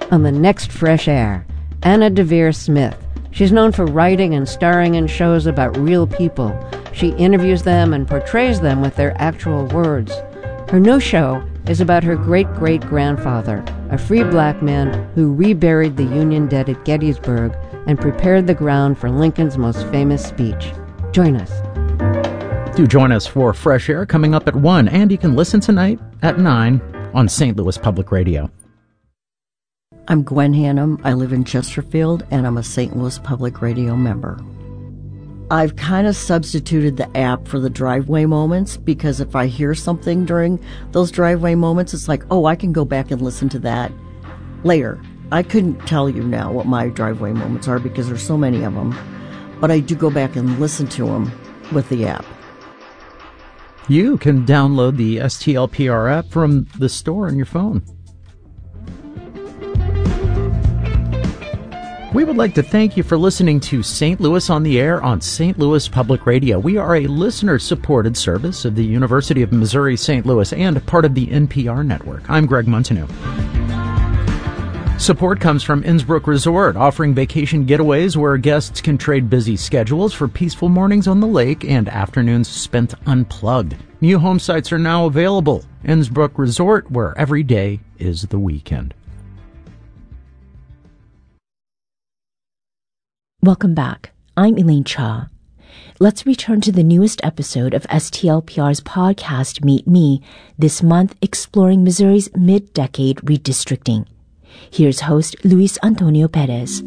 On the next Fresh Air, Anna Deavere Smith. She's known for writing and starring in shows about real people. She interviews them and portrays them with their actual words. Her new show is about her great-great-grandfather, a free black man who reburied the Union dead at Gettysburg and prepared the ground for Lincoln's most famous speech. Join us. Do join us for Fresh Air coming up at 1, and you can listen tonight at 9 on St. Louis Public Radio. I'm Gwen Hannum. I live in Chesterfield, and I'm a St. Louis Public Radio member. I've kind of substituted the app for the driveway moments, because if I hear something during those driveway moments, it's like, oh, I can go back and listen to that later. I couldn't tell you now what my driveway moments are because there's so many of them, but I do go back and listen to them with the app. You can download the STLPR app from the store on your phone. We would like to thank you for listening to St. Louis on the Air on St. Louis Public Radio. We are a listener-supported service of the University of Missouri St. Louis and part of the NPR network. I'm Greg Montanew. Support comes from Innsbrook Resort, offering vacation getaways where guests can trade busy schedules for peaceful mornings on the lake and afternoons spent unplugged. New home sites are now available. Innsbrook Resort, where every day is the weekend. Welcome back. I'm Elaine Cha. Let's return to the newest episode of STLPR's podcast, Meet Me, this month exploring Missouri's mid-decade redistricting. Here's host Luis Antonio Perez.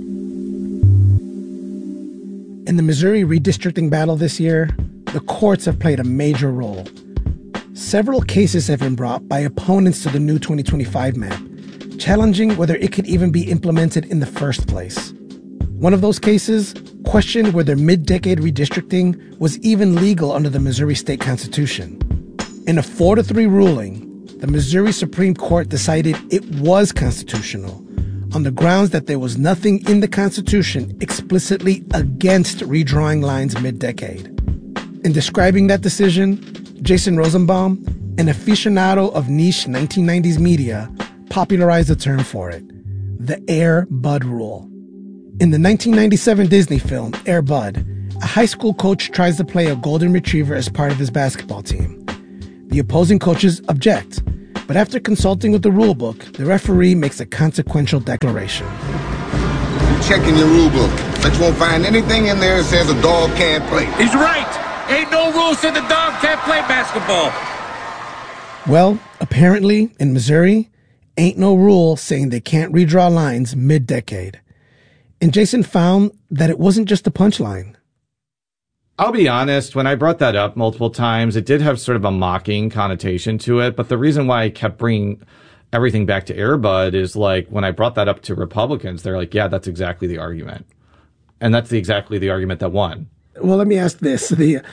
In the Missouri redistricting battle this year, the courts have played a major role. Several cases have been brought by opponents to the new 2025 map, challenging whether it could even be implemented in the first place. One of those cases questioned whether mid-decade redistricting was even legal under the Missouri State Constitution. In a 4-3 ruling, the Missouri Supreme Court decided it was constitutional on the grounds that there was nothing in the Constitution explicitly against redrawing lines mid-decade. In describing that decision, Jason Rosenbaum, an aficionado of niche 1990s media, popularized the term for it, the Air Bud Rule. In the 1997 Disney film, Air Bud, a high school coach tries to play a golden retriever as part of his basketball team. The opposing coaches object, but after consulting with the rule book, the referee makes a consequential declaration. You're checking your rule book, but you won't find anything in there that says a dog can't play. He's right! Ain't no rule saying the dog can't play basketball. Well, apparently, in Missouri, ain't no rule saying they can't redraw lines mid-decade. And Jason found that it wasn't just a punchline. I'll be honest, when I brought that up multiple times, it did have sort of a mocking connotation to it. But the reason why I kept bringing everything back to Air Bud is like when I brought that up to Republicans, they're like, yeah, that's exactly the argument. And that's exactly the argument that won. Well, let me ask this.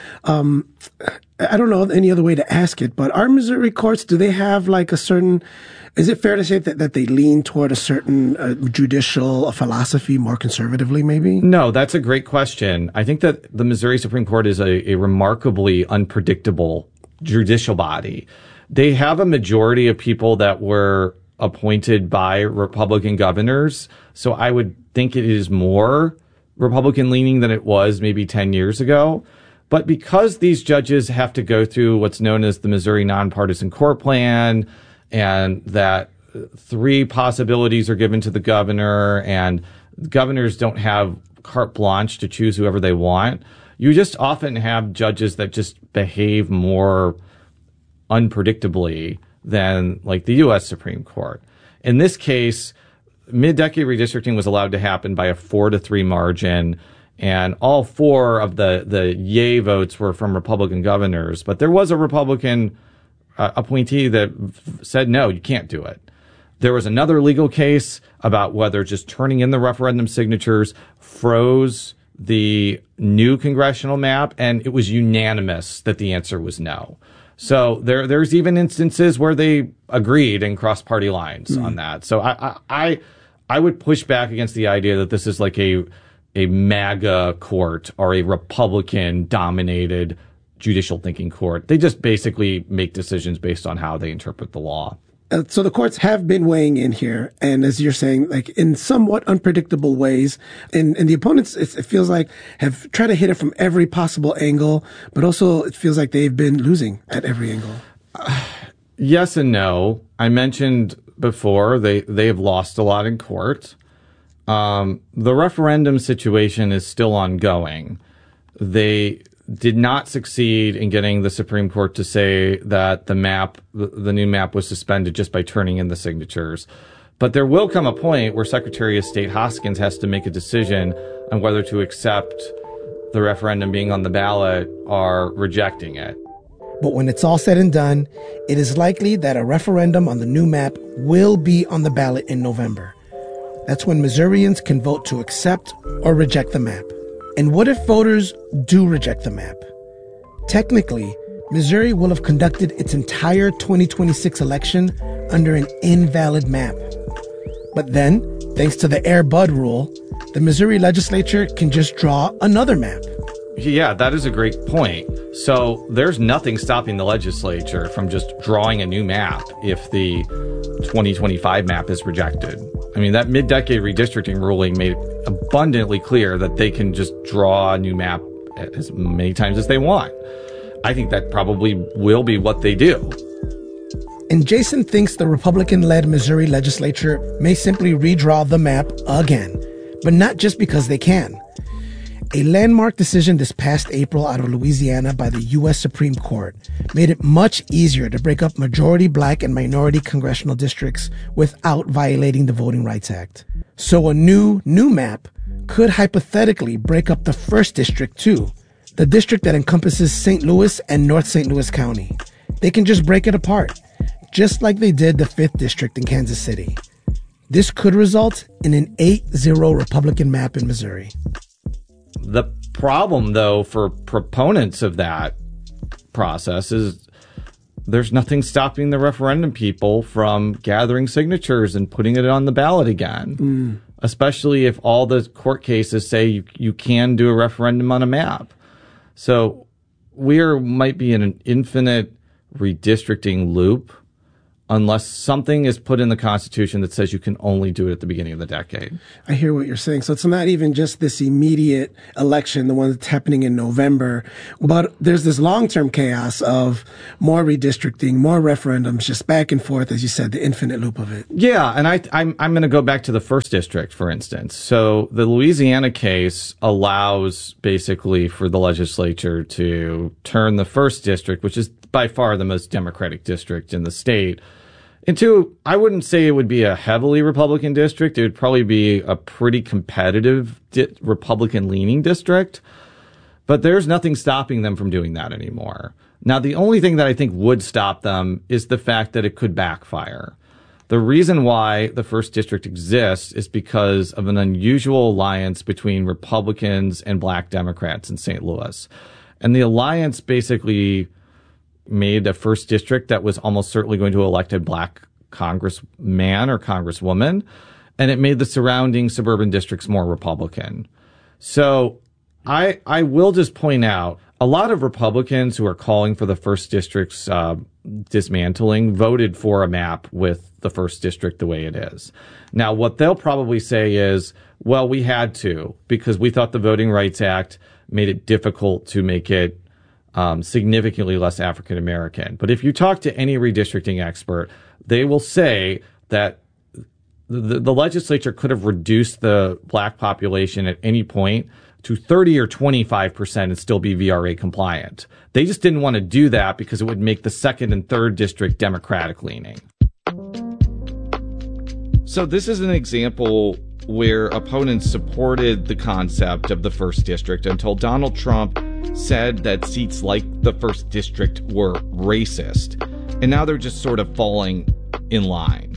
I don't know any other way to ask it, but our Missouri courts, do they have like a certain, is it fair to say that they lean toward a certain judicial philosophy more conservatively, maybe? No, that's a great question. I think that the Missouri Supreme Court is a remarkably unpredictable judicial body. They have a majority of people that were appointed by Republican governors, so I would think it is more Republican leaning than it was maybe 10 years ago. But because these judges have to go through what's known as the Missouri Nonpartisan Court Plan, and that 3 possibilities are given to the governor, and governors don't have carte blanche to choose whoever they want, you just often have judges that just behave more unpredictably than like the U.S. Supreme Court. In this case, mid-decade redistricting was allowed to happen by a 4-3 margin, and all 4 of the yay votes were from Republican governors. But there was a Republican appointee that said, no, you can't do it. There was another legal case about whether just turning in the referendum signatures froze the new congressional map, and it was unanimous that the answer was no. So there's even instances where they agreed and crossed party lines on that. So I would push back against the idea that this is like a MAGA court or a Republican-dominated judicial thinking court. They just basically make decisions based on how they interpret the law. So the courts have been weighing in here, and as you're saying, like in somewhat unpredictable ways, and the opponents, it feels like, have tried to hit it from every possible angle, but also it feels like they've been losing at every angle. Yes and no. I mentioned before they have lost a lot in court. The referendum situation is still ongoing. They did not succeed in getting the Supreme Court to say that the new map was suspended just by turning in the signatures. But there will come a point where Secretary of State Hoskins has to make a decision on whether to accept the referendum being on the ballot or rejecting it. But when it's all said and done, it is likely that a referendum on the new map will be on the ballot in November. That's when Missourians can vote to accept or reject the map. And what if voters do reject the map? Technically, Missouri will have conducted its entire 2026 election under an invalid map. But then, thanks to the Air Bud rule, the Missouri legislature can just draw another map. Yeah, that is a great point. So there's nothing stopping the legislature from just drawing a new map if the 2025 map is rejected. I mean, that mid-decade redistricting ruling made it abundantly clear that they can just draw a new map as many times as they want. I think that probably will be what they do. And Jason thinks the Republican-led Missouri legislature may simply redraw the map again, but not just because they can. A landmark decision this past April out of Louisiana by the U.S. Supreme Court made it much easier to break up majority black and minority congressional districts without violating the Voting Rights Act. So a new map could hypothetically break up the 1st District too, the district that encompasses St. Louis and North St. Louis County. They can just break it apart, just like they did the 5th District in Kansas City. This could result in an 8-0 Republican map in Missouri. The problem, though, for proponents of that process is there's nothing stopping the referendum people from gathering signatures and putting it on the ballot again, especially if all the court cases say you can do a referendum on a map. So we might be in an infinite redistricting loop unless something is put in the Constitution that says you can only do it at the beginning of the decade. I hear what you're saying. So it's not even just this immediate election, the one that's happening in November, but there's this long-term chaos of more redistricting, more referendums, just back and forth, as you said, the infinite loop of it. Yeah, and I'm going to go back to the 1st District, for instance. So the Louisiana case allows basically for the legislature to turn the 1st District, which is by far the most Democratic district in the state, into, I wouldn't say it would be a heavily Republican district. It would probably be a pretty competitive Republican-leaning district. But there's nothing stopping them from doing that anymore. Now, the only thing that I think would stop them is the fact that it could backfire. The reason why the 1st District exists is because of an unusual alliance between Republicans and Black Democrats in St. Louis. And the alliance basically made a 1st District that was almost certainly going to elect a Black congressman or congresswoman, and it made the surrounding suburban districts more Republican. So I will just point out, a lot of Republicans who are calling for the 1st District's dismantling voted for a map with the 1st District the way it is. Now, what they'll probably say is, well, we had to, because we thought the Voting Rights Act made it difficult to make it significantly less African American. But if you talk to any redistricting expert, they will say that the legislature could have reduced the Black population at any point to 30 or 25% and still be VRA compliant. They just didn't want to do that because it would make the 2nd and 3rd District Democratic leaning. So this is an example where opponents supported the concept of the 1st District until Donald Trump said that seats like the 1st District were racist. And now they're just sort of falling in line.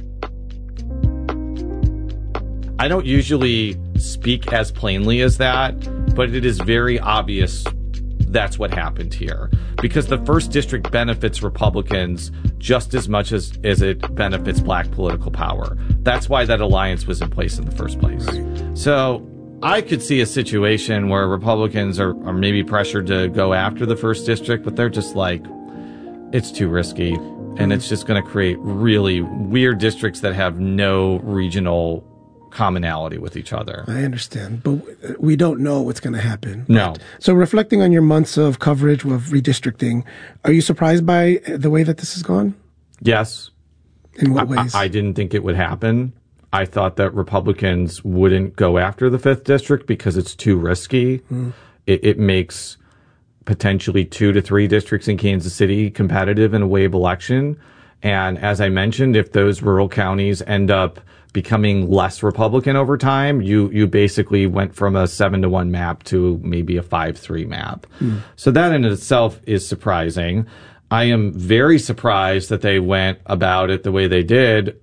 I don't usually speak as plainly as that, but it is very obvious that's what happened here. Because the 1st District benefits Republicans just as much as it benefits Black political power. That's why that alliance was in place in the first place. Right. So I could see a situation where Republicans are maybe pressured to go after the 1st District, but they're just like, it's too risky. And it's just going to create really weird districts that have no regional commonality with each other. I understand, but we don't know what's going to happen. No. So reflecting on your months of coverage of redistricting, are you surprised by the way that this has gone? Yes. In what ways? I didn't think it would happen. I thought that Republicans wouldn't go after the 5th district because it's too risky. It makes potentially 2 to 3 districts in Kansas City competitive in a wave election. And as I mentioned, if those rural counties end up becoming less Republican over time, you basically went from a 7-1 map to maybe a 5-3 map. So that in itself is surprising. I am very surprised that they went about it the way they did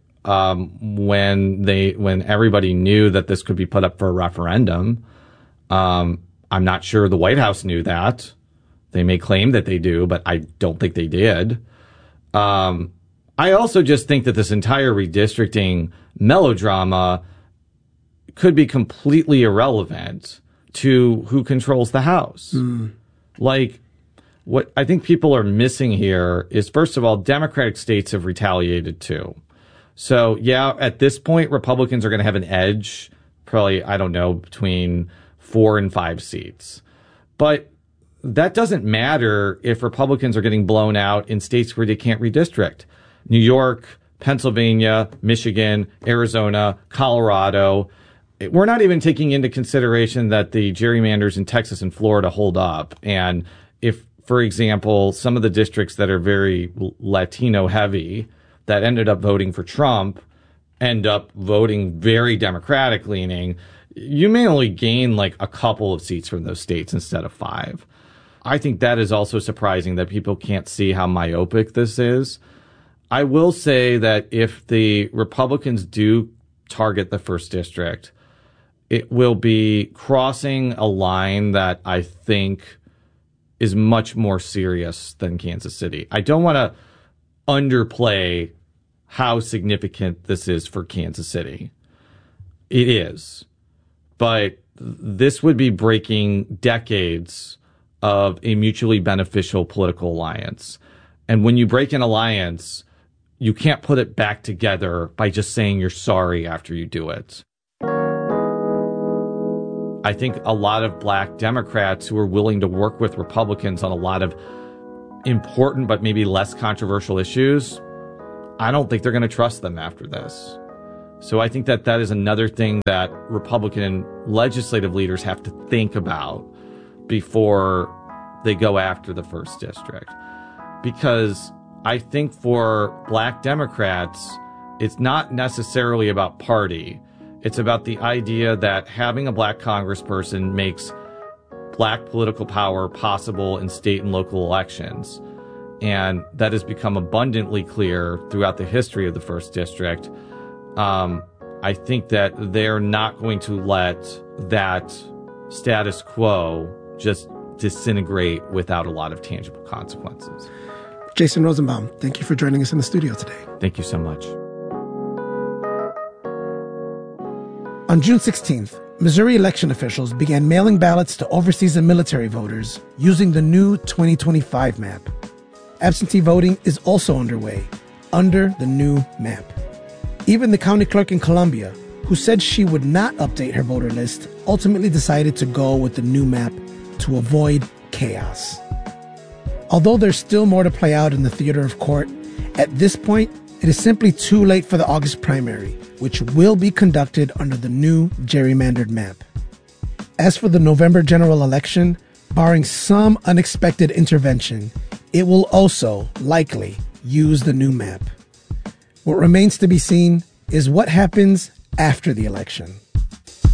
when everybody knew that this could be put up for a referendum. I'm not sure the White House knew that. They may claim that they do, but I don't think they did. I also just think that this entire redistricting melodrama could be completely irrelevant to who controls the House. Like, what I think people are missing here is, first of all, Democratic states have retaliated too. So, yeah, at this point, Republicans are going to have an edge, probably, I don't know, between 4 and 5 seats. But that doesn't matter if Republicans are getting blown out in states where they can't redistrict. New York, Pennsylvania, Michigan, Arizona, Colorado. We're not even taking into consideration that the gerrymanders in Texas and Florida hold up. And if, for example, some of the districts that are very Latino heavy that ended up voting for Trump end up voting very Democratic leaning, you may only gain like a couple of seats from those states instead of 5. I think that is also surprising that people can't see how myopic this is. I will say that if the Republicans do target the 1st district, it will be crossing a line that I think is much more serious than Kansas City. I don't want to underplay how significant this is for Kansas City. It is. But this would be breaking decades of a mutually beneficial political alliance. And when you break an alliance, you can't put it back together by just saying you're sorry after you do it. I think a lot of black Democrats who are willing to work with Republicans on a lot of important but maybe less controversial issues, I don't think they're going to trust them after this. So I think that that is another thing that Republican legislative leaders have to think about before they go after the 1st district. Because I think for black Democrats, it's not necessarily about party. It's about the idea that having a black congressperson makes black political power possible in state and local elections. And that has become abundantly clear throughout the history of the 1st district. I think that they're not going to let that status quo just disintegrate without a lot of tangible consequences. Jason Rosenbaum, thank you for joining us in the studio today. Thank you so much. On June 16th, Missouri election officials began mailing ballots to overseas and military voters using the new 2025 map. Absentee voting is also underway under the new map. Even the county clerk in Columbia, who said she would not update her voter list, ultimately decided to go with the new map to avoid chaos. Although there's still more to play out in the theater of court, at this point, it is simply too late for the August primary, which will be conducted under the new gerrymandered map. As for the November general election, barring some unexpected intervention, it will also likely use the new map. What remains to be seen is what happens after the election.